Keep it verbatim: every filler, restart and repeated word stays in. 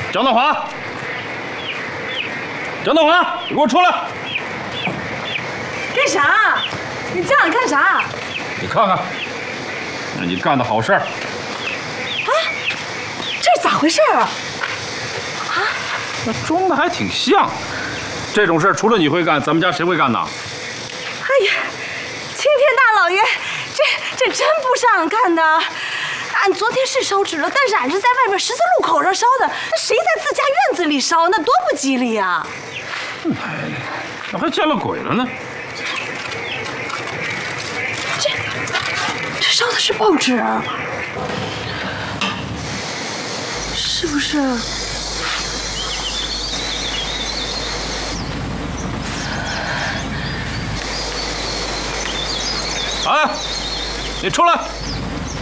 张德华，张德华，你给我出来！ 干啥？你这样干啥？ 你看看，那你干的好事儿。 啊，这是咋回事啊？啊， 那装的还挺像。这种事除了你会干，咱们家谁会干呢？ 哎呀，青天大老爷，这这真不是俺干的。俺昨天是烧纸了，但是俺是在外面十字路口上烧的。那谁在自家院子里烧，那多不吉利呀！ 哎，那还见了鬼了呢。 这这烧的是报纸，是不是？ 哎，你出来！